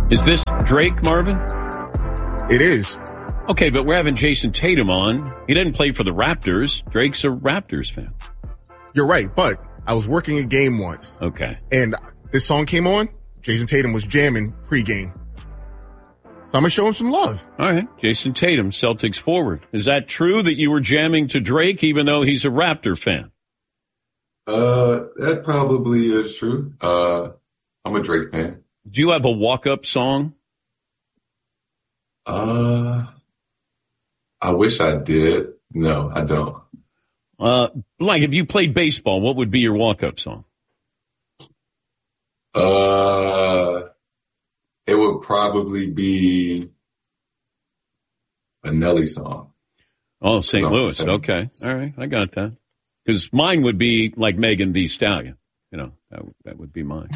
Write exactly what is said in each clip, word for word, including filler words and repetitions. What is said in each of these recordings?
Is this Drake, Marvin? It is. Okay, but we're having Jason Tatum on. He didn't play for the Raptors. Drake's a Raptors fan. You're right, but I was working a game once. Okay. And this song came on. Jason Tatum was jamming pregame. So I'm going to show him some love. All right. Jason Tatum, Celtics forward. Is that true that you were jamming to Drake even though he's a Raptor fan? Uh, that probably is true. Uh, I'm a Drake fan. Do you have a walk-up song? Uh, I wish I did. No, I don't. Uh, like if you played baseball, what would be your walk-up song? Uh, it would probably be a Nelly song. Oh, Saint Louis. Okay. All right. I got that. Because mine would be like Megan Thee Stallion. You know, that, that would be mine.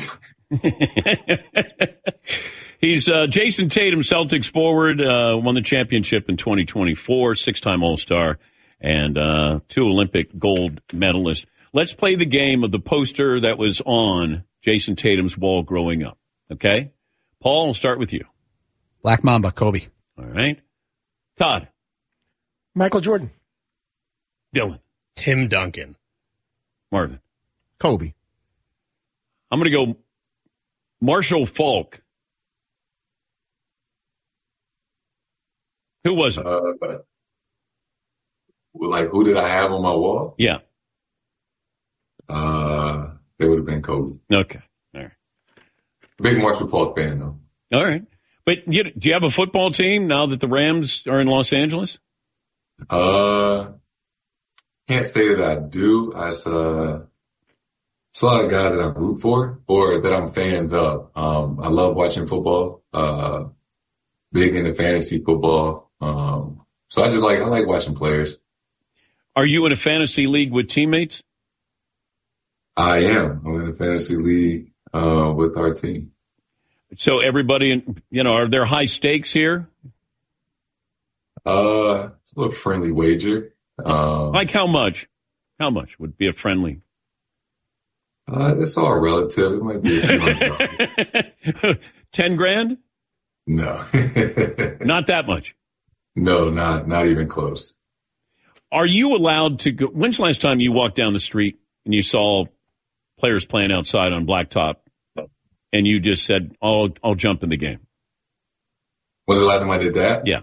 He's uh, Jason Tatum, Celtics forward, uh, won the championship in twenty twenty-four, six-time All-Star, and uh, two Olympic gold medalist. Let's play the game of the poster that was on Jason Tatum's wall growing up. Okay? Paul, we'll start with you. Black Mamba, Kobe. All right. Todd. Michael Jordan. Dylan. Tim Duncan. Marvin. Kobe. I'm going to go Marshall Falk. Who was it? Uh, like, who did I have on my wall? Yeah. Uh, it would have been Kobe. Okay. All right. Big Marshall Falk fan, though. All right. But you, do you have a football team now that the Rams are in Los Angeles? Uh, can't say that I do. I just, uh, it's a lot of guys that I root for or that I'm fans of. Um, I love watching football. Uh, big into fantasy football. Um, so I just like, I like watching players. Are you in a fantasy league with teammates? I am. I'm in a fantasy league, uh, with our team. So everybody, you know, are there high stakes here? Uh, it's a little friendly wager. Um, like how much? How much would be a friendly? Uh, it's all relative. It might be a few hundred dollars. Ten grand? No. Not that much? No, not not even close. Are you allowed to go? When's the last time you walked down the street and you saw players playing outside on blacktop and you just said, "I'll I'll jump in the game"? When's the last time I did that? Yeah.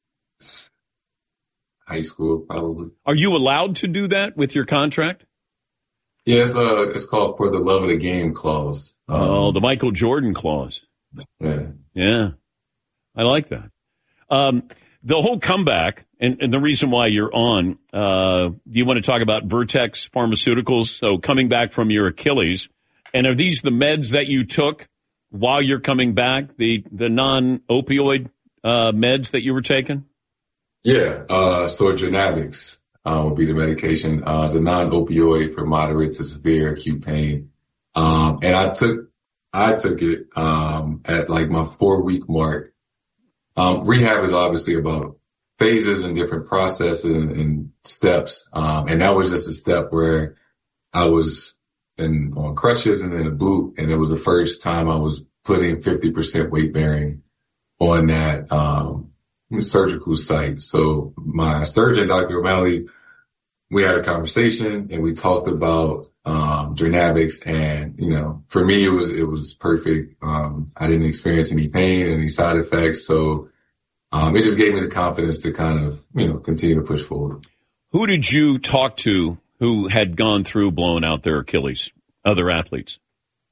High school, probably. Are you allowed to do that with your contract? Yeah, it's, uh, it's called for the love of the game clause. Um, oh, the Michael Jordan clause. Yeah. Yeah. I like that. Um, the whole comeback, and, and the reason why you're on, uh, do you want to talk about Vertex Pharmaceuticals? So coming back from your Achilles, and are these the meds that you took while you're coming back, the, the non-opioid uh, meds that you were taking? Yeah, uh, so Genavix uh, would be the medication. Uh, it's a non-opioid for moderate to severe acute pain. Um, and I took, I took it um, at like my four week mark. Um, rehab is obviously about phases and different processes and, and steps. Um, and that was just a step where I was in, on crutches and in a boot. And it was the first time I was putting fifty percent weight bearing on that, um, surgical site. So my surgeon, Doctor O'Malley, we had a conversation and we talked about, um, Genavix, and, you know, for me, it was, it was perfect. Um, I didn't experience any pain, any side effects. So, um, it just gave me the confidence to kind of, you know, continue to push forward. Who did you talk to who had gone through blowing out their Achilles? Other athletes?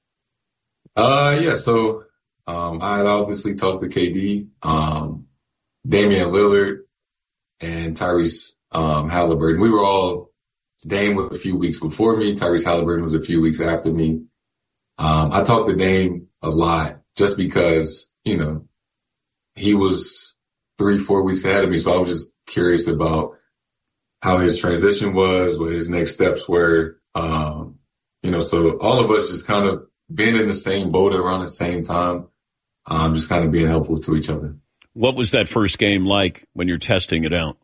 Uh, yeah. So, um, I had obviously talked to K D, um, Damian Lillard and Tyrese um, Halliburton. We were all, Dame was a few weeks before me. Tyrese Halliburton was a few weeks after me. Um, I talked to Dame a lot just because, you know, he was three, four weeks ahead of me. So I was just curious about how his transition was, what his next steps were. Um, you know, so all of us just kind of being in the same boat around the same time, um, just kind of being helpful to each other. What was that first game like when you're testing it out?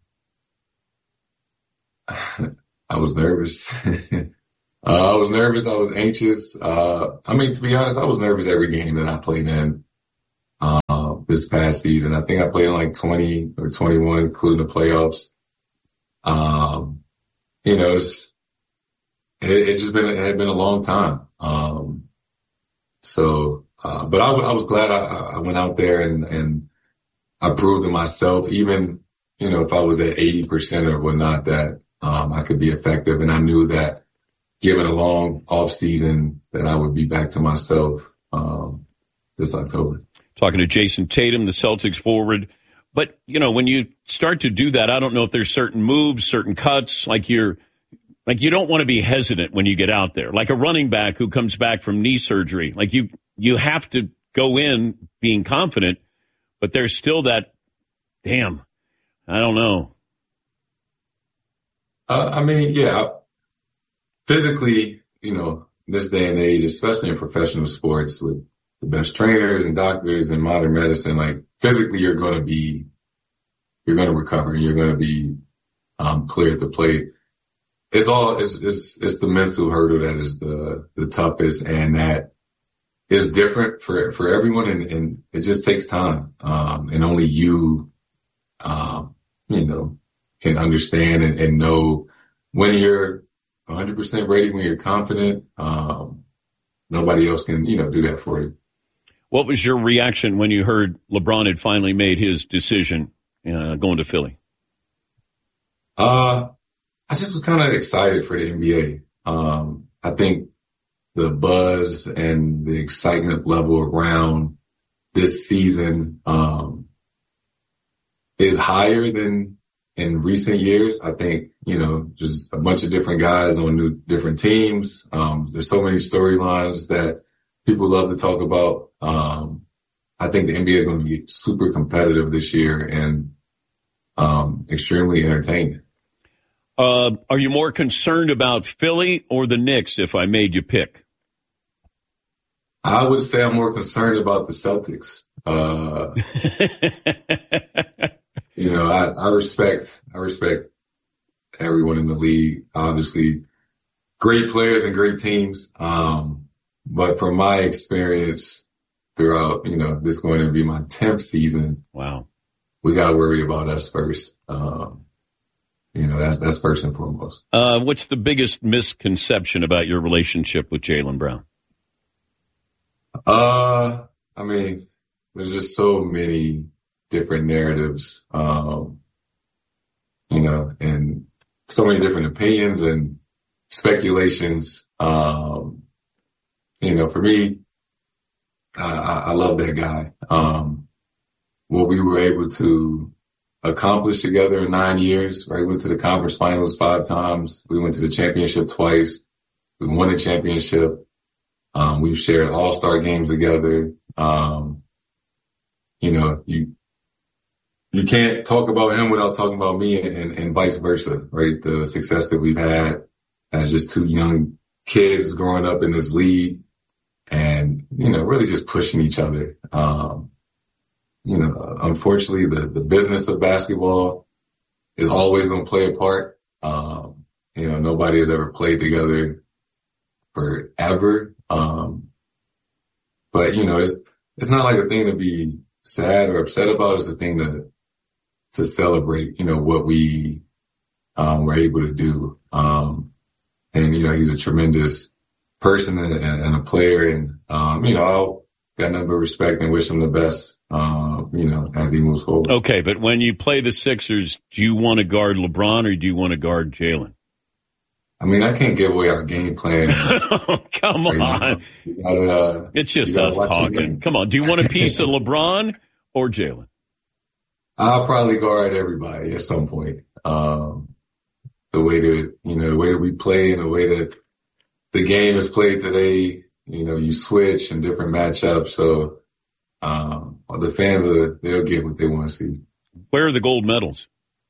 I was nervous. uh, I was nervous. I was anxious. Uh, I mean, to be honest, I was nervous every game that I played in. uh, this past season. I think I played in like twenty or twenty-one, including the playoffs. Um, you know, it's, it, it just been, it had been a long time. Um, so, uh, but I, I was glad I, I went out there and, and I proved to myself, even, you know, if I was at eighty percent or whatnot, that, um, I could be effective. And I knew that given a long off season that I would be back to myself, um, this October. Talking to Jason Tatum, the Celtics forward. But, you know, when you start to do that, I don't know if there's certain moves, certain cuts, like you're, like you don't want to be hesitant when you get out there. Like a running back who comes back from knee surgery. Like you, you have to go in being confident, but there's still that, damn, I don't know. Uh, I mean, yeah, physically, you know, this day and age, especially in professional sports with the best trainers and doctors and modern medicine, like physically you're going to be, you're going to recover and you're going to be um, clear at the plate. It's all, it's, it's, it's the mental hurdle that is the, the toughest, and that is different for, for everyone. And, and it just takes time. Um, and only you, um, you know, can understand and, and know when you're one hundred percent ready, when you're confident. Um, nobody else can, you know, do that for you. What was your reaction when you heard LeBron had finally made his decision uh, going to Philly? Uh, I just was kind of excited for the N B A. Um, I think the buzz and the excitement level around this season um, is higher than in recent years. I think, you know, just a bunch of different guys on new, different teams. Um, there's so many storylines that people love to talk about. Um, I think the N B A is going to be super competitive this year and um, extremely entertaining. Uh, are you more concerned about Philly or the Knicks, if I made you pick? I would say I'm more concerned about the Celtics. Uh, you know, I, I respect, I respect everyone in the league. Obviously, great players and great teams. Um, but from my experience throughout, you know, this is going to be my tenth season. Wow. We got to worry about us first. Um, you know, that's, that's first and foremost. Uh, what's the biggest misconception about your relationship with Jaylen Brown? Uh, I mean, there's just so many different narratives, um, you know, and so many different opinions and speculations. Um, you know, for me, I, I love that guy. Um, what we were able to accomplish together in nine years, right? We went to the conference finals five times. We went to the championship twice. We won the championship. Um, we've shared all-star games together. Um, you know, you, you can't talk about him without talking about me, and, and vice versa, right? The success that we've had as just two young kids growing up in this league and, you know, really just pushing each other. Um, you know, unfortunately, the, the business of basketball is always going to play a part. Um, you know, nobody has ever played together forever. Um, but, you know, it's, it's not like a thing to be sad or upset about. It's a thing to, to celebrate, you know, what we, um, were able to do. Um, and, you know, he's a tremendous person and, and a player. And, um, you know, I'll got nothing but respect and wish him the best, um, you know, as he moves forward. Okay. But when you play the Sixers, do you want to guard LeBron or do you want to guard Jaylen? I mean, I can't give away our game plan. Oh, come right on. Gotta, uh, it's just us talking. Come on. Do you want a piece of LeBron or Jaylen? I'll probably guard everybody at some point. Um, the way that, you know, the way that we play and the way that the game is played today, you know, you switch and different matchups. So, um, the fans, are, they'll get what they want to see. Where are the gold medals?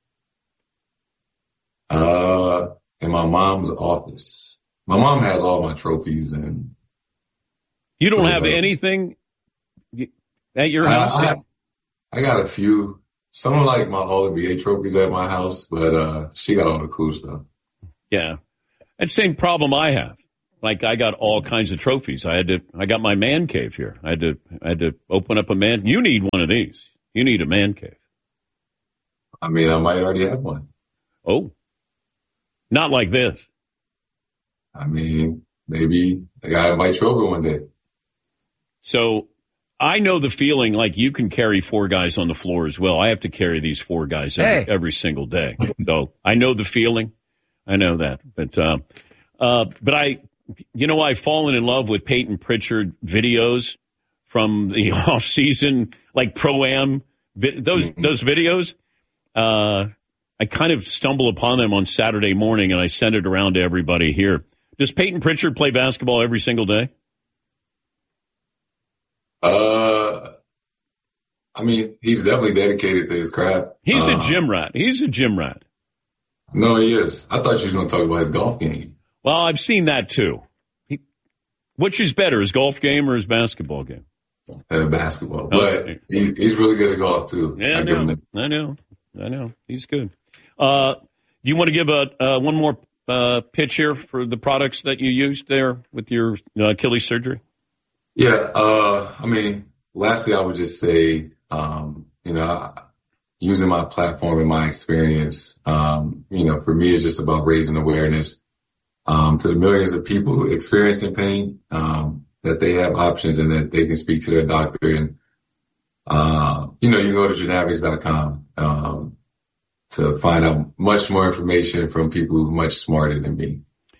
Uh, in my mom's office. My mom has all my trophies, and you don't have medals. Anything at your house? I, I, I got a few. Some are like my All N B A trophies at my house, but uh, she got all the cool stuff. Yeah. That's the same problem I have. Like I got all kinds of trophies. I had to. I got my man cave here. I had to. I had to open up a man. You need one of these. You need a man cave. I mean, I might already have one. Oh, not like this. I mean, maybe I gotta invite you over one day. So I know the feeling. Like you can carry four guys on the floor as well. I have to carry these four guys every, Hey. every single day. So I know the feeling. I know that. But uh, uh, but I. You know, I've fallen in love with Peyton Pritchard videos from the off season, like Pro-Am, vi- those Mm-hmm. those videos. Uh, I kind of stumble upon them on Saturday morning, and I send it around to everybody here. Does Peyton Pritchard play basketball every single day? Uh, I mean, he's definitely dedicated to his craft. He's uh, a gym rat. He's a gym rat. No, he is. I thought you were going to talk about his golf game. Well, I've seen that too. He, which is better, his golf game or his basketball game? Uh, basketball, Oh, but he, he's really good at golf too. Yeah, I I give him know. that. I know. I know. He's good. Uh, do you want to give a uh, one more uh, pitch here for the products that you used there with your uh, Achilles surgery? Yeah, uh, I mean, lastly, I would just say, um, you know, I, using my platform and my experience, um, you know, for me, it's just about raising awareness um, to the millions of people experiencing pain, um, that they have options and that they can speak to their doctor. And, uh, you know, you can go to Genavix dot com um, to find out much more information from people who are much smarter than me.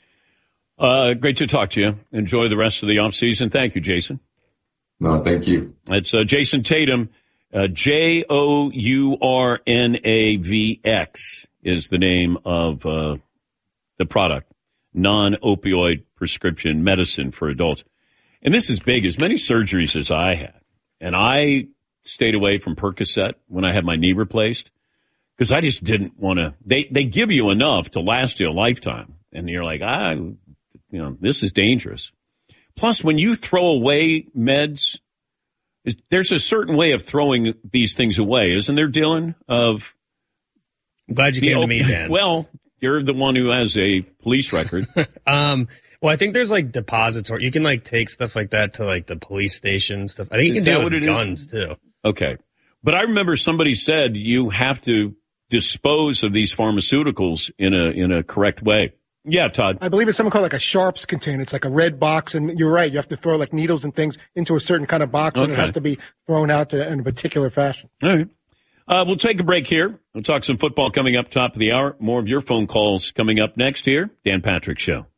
Uh, great to talk to you. Enjoy the rest of the off season. Thank you, Jason. No, thank you. It's uh, Jason Tatum. Uh, J O U R N A V X is the name of uh, the product, non-opioid prescription medicine for adults. And this is big. As many surgeries as I had, and I stayed away from Percocet when I had my knee replaced because I just didn't want to. They they give you enough to last you a lifetime, and you're like, ah, you know, this is dangerous. Plus, when you throw away meds, there's a certain way of throwing these things away, isn't there, Dylan? Of I'm glad you the came to op- me, Dan. Well, you're the one who has a police record. um, well, I think there's like depository. You can like take stuff like that to like the police station stuff. I think you Is can that do what it it with is? guns too. Okay. But I remember somebody said you have to dispose of these pharmaceuticals in a in a correct way. Yeah, Todd. I believe it's something called like a Sharps container. It's like a red box, and you're right. You have to throw like needles and things into a certain kind of box, and it Okay. has to be thrown out to, in a particular fashion. All right. Uh, we'll take a break here. We'll talk some football coming up top of the hour. More of your phone calls coming up next here. Dan Patrick Show.